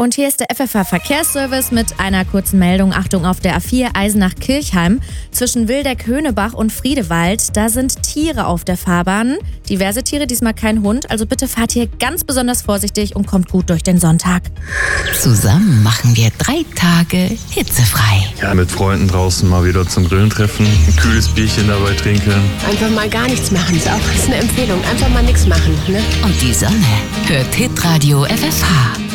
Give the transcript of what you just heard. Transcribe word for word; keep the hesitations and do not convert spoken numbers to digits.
Und hier ist der F F H-Verkehrsservice mit einer kurzen Meldung. Achtung auf der A vier Eisenach-Kirchheim zwischen Wildeck-Höhnebach und Friedewald. Da sind Tiere auf der Fahrbahn. Diverse Tiere, diesmal kein Hund. Also bitte fahrt hier ganz besonders vorsichtig und kommt gut durch den Sonntag. Zusammen machen wir drei Tage hitzefrei. Ja, mit Freunden draußen mal wieder zum Grillen treffen, ein kühles Bierchen dabei trinken. Einfach mal gar nichts machen, ist auch ist eine Empfehlung. Einfach mal nichts machen, ne? Und die Sonne hört Hitradio F F H.